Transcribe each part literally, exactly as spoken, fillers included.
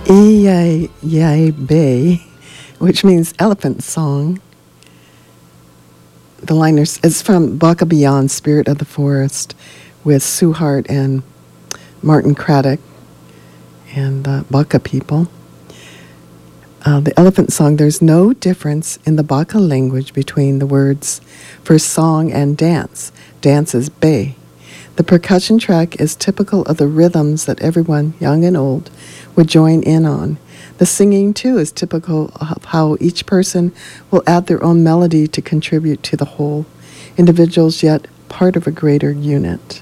Iyai Yai Bay, which means elephant song. The liners is from Baka Beyond, Spirit of the Forest, with Sue Hart and Martin Craddock and the Baka people. Uh, the elephant song, there's no difference in the Baka language between the words for song and dance. Dance is bay. The percussion track is typical of the rhythms that everyone, young and old, would join in on. The singing, too, is typical of how each person will add their own melody to contribute to the whole, individuals yet part of a greater unit.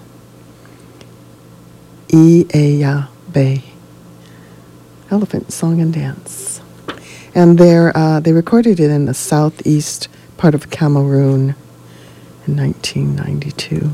I-A-Ya Bay. Elephant song and dance. And there, uh, they recorded it in the southeast part of Cameroon in nineteen ninety-two.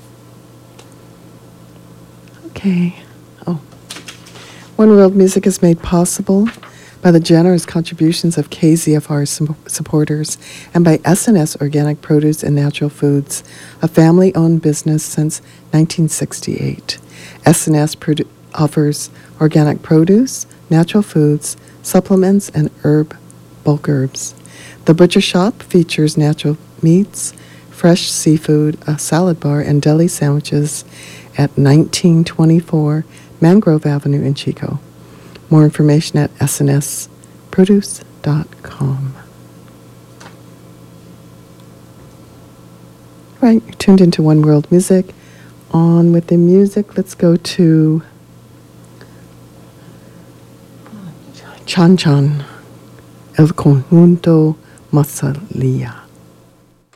Okay. Oh. One World Music is made possible by the generous contributions of K Z F R su- supporters and by S and S Organic Produce and Natural Foods, a family-owned business since nineteen sixty-eight. S and S produ- offers organic produce, natural foods, supplements, and herb bulk herbs. The butcher shop features natural meats, fresh seafood, a salad bar, and deli sandwiches at nineteen twenty-four Mangrove Avenue in Chico. More information at s n s produce dot com. Right, you're tuned into One World Music. On with the music, let's go to Chan Chan, El Conjunto Masalía.